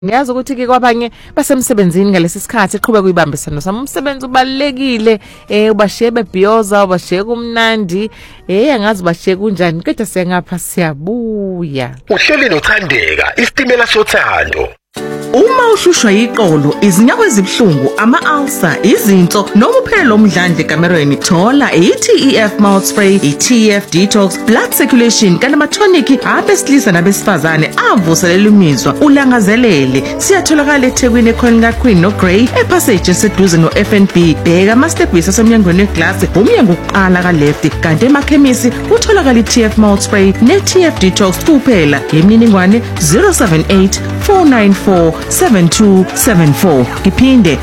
Ngiyazi ukuthi ke kwabanye basemsebenzini ngalesi sikhathi iqhubeka uyibambisana sami umsebenzi ubalekile ubashiye bebhiyoza ubashiye kumnandi angazi bashiye kunjani kodwa siyangapha siyabuya uhleli nothandeka isitimela sothando. Uma ushushwa iqolo, izinyawo ezibhlungu, ama-ulcer, izinso, noma uphelo omdlandle kamerweni, thola i-TEF mouth spray, i-TEF detox, blood circulation, kanti ama-tonic abesilisa nabesifazane avuselela imizwa ulangazelele. Siyatholakala eThekwini ekhona Queen no Grey, epassage eseduze no-FNB. Bheka ama-stepwisi asemnyangweni weglasi, umnyango wokuqala ka-left, kanti emakhemisi utholakala i-TEF mouth spray ne-TEF detox kuphela. Imininingwane 078-494-7274. Iphinde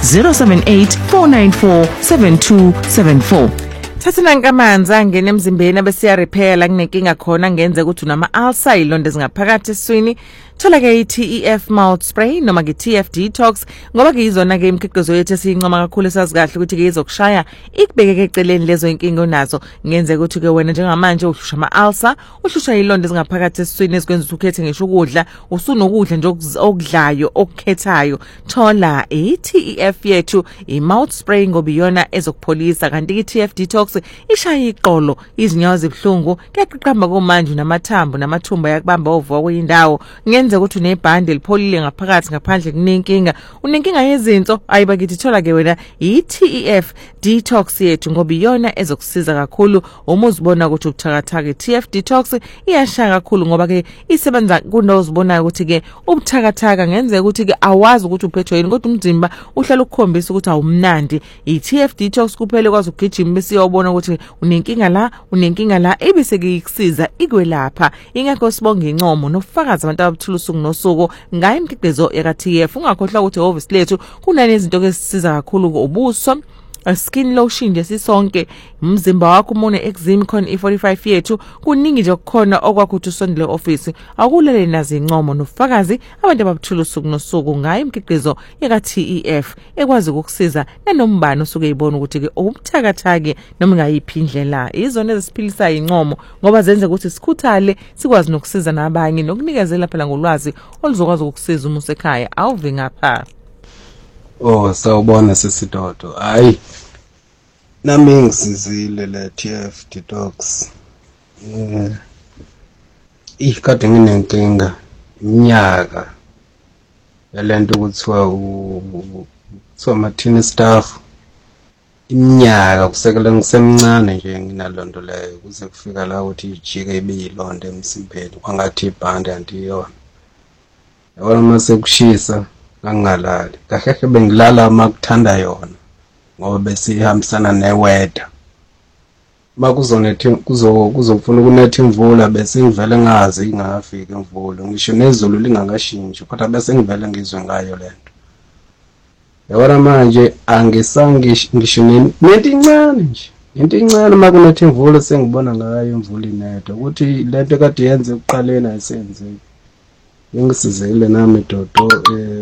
078-494-7274. Thathana nkamanzi angene emzimbeni abesiya repair la kunenkinga khona ngenze ukuthi unama ulcer ilonde zingaphakathi eswini. Thola ke i-TEF mouth spray noma ke TEF detox ngoba ke izona ke imikhiqizo yethu esiyincoma kakhulu esazi kahle ukuthi ke izokushaya ikubeke eceleni lezo inkinga onazo. Ngenze ukuthi ke wena njengamanje uhlusha ama ulcer, uhlusha ilonde zingaphakathi eswini ezikwenza ukuthi ukhethe ngisho ukudla, usunokudla nje okudlayo okukhethayo. Thola i-TEF yethu i-mouth spray ngoba iyona ezokupholisa, kanti i-TEF detox ishaya iqolo, izinyawo ezibhlungu, kuyaqiqamba komanje namathambo namathumba yakubamba ovuka kuyindawo. Ngenze ukuthi unebhande lipholile ngaphakathi ngaphandle kunenkinga, unenkinga yezinto ayibakithi thola ke wena i-TEF detox yethu ngoba iyona ezokusiza kakhulu. Uma uzibona ukuthi ubuthakathaka, i-TEF detox iyashaya kakhulu ngoba ke isebenza kunozibona ukuthi ke ubuthakathaka ngenze ukuthi ke awazi ukuthi uphethwe yini kodwa umzimba uhlala ukukhombisa ukuthi awumnandi. I-TEF detox kuphela kwazi ukugijima bese uyabona ukuthi unenkinga la ebese ke ikusiza ikwelapha. Ingakho sibonga incomo nofakaza abantu abathula usuku nosuku ngayo imikhiqizo yaka-TEF. Ungakhohlwa ukuthi ehhovisi lethu kunanezinto ezisiza kakhulu ubuso, skin lotion nje sisonke, umzimba wakho umone eczema khona i45 yethu, kuningi nje okukhona okwakho ukuthi usondele office akulele nazi incomo nofakazi abantu abathula usuku nosuku ngayo imikhiqizo yaka-TEF ekwazi ukukusiza nanombani osuke eyibona ukuthi ke ubuthakathake noma ngayiphi indlela. Izona ezisiphilisa incomo ngoba zenze ukuthi sikhuthale sikwazi nokusiza nabanye nokunikezela phela ngolwazi oluzokwazi ukukusiza uma usekhaya awuve ngapha. Oh, sawubona sesidodo. Hayi. Nami ngisizile le TEF detox. Ikade nginenkinga iminyaka yalento kuthiwa mathini staff. Iminyaka kusekela ngisemncane nje nginalonto leyo kuze kufika la ukuthi ijike ibiyilonde emsimbeni kwangathi ibhande antiyona. Yabona mase kushisa ngangalali kahle bengilala makuthanda yona ngoba besihambisana neweather. Makuzonethe kuzofuna kunethe imvula bese ngivele ngazi ingafika imvula ngisho nezulu lingakashintshi kodwa bese ngivele ngizwe ngayo lento. Yabona manje angisangisho nento incane nje, into incane makunethe imvula sengibona ngayo imvula inetha ukuthi lento kade yenze ukuqaleni ayisenzeki. Ngisizile nami dodo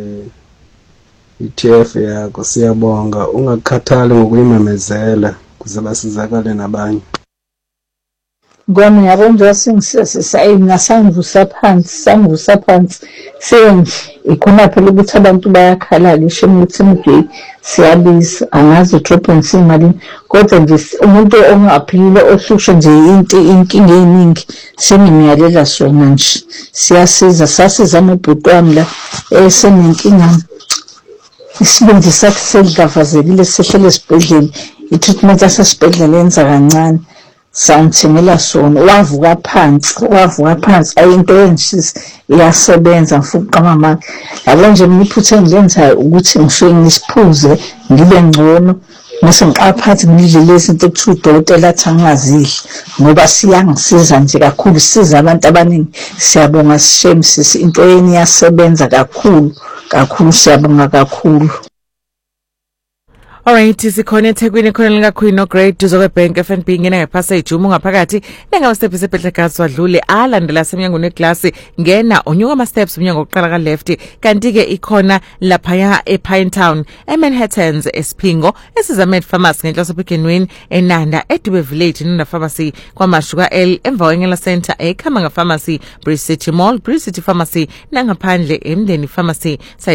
i-TEF yakho siyabonga ungakhathali ngokuyimemezela kuze basizakale nabanye. Ngoba yabo nje singisayina sangivusa phansi senje ikhona phela ukuthi abantu bayakhala ngisho ukuthi siyabiza angazi drop imali kodwa nje umuntu ongaphilile ohlushwe nje inkinga eziningi sengimiyalela sona nje siyasiza sasiza amabhuti wami la esenenkinga isibindi sakhe sedlavazekile sehlele esibhedlela i-treatment asesibhedlela yenza kancane sangithengela sona wavuka phansi ayinto yenshisa iyasebenza mfuqa mama yabo nje imiphutha engiyenzayo ukuthi ngifike ngisiphuze ngibe ngcono mase ngiqaphathi ngidle izinto ekuthiwa udokotela athi angazidli ngoba siyangisiza nje kakhulu siza abantu abaningi. Siyabonga sishemsisi into yeni iyasebenza kakhulu siyabonga kakhulu. Alright, sikhona eThekwini khona lika Queen Grade duzo Bank FNB ngena ngepassage uma ngaphakathi nenga steps ePetlekazi wadlule alandela seminyango neglasi ngena onyuka ama steps umnyango oqala ka left kanti ke ikhona lapha ePine Town eManhattan's Espingo esizamed Pharmacy ngenhloso ePikenwini eNanda eDube Village nina pharmacy kwamashuka L emva wengela center eKhamanga Pharmacy Bridge City Mall Bridge City Pharmacy nangaphandle eMndeni Pharmacy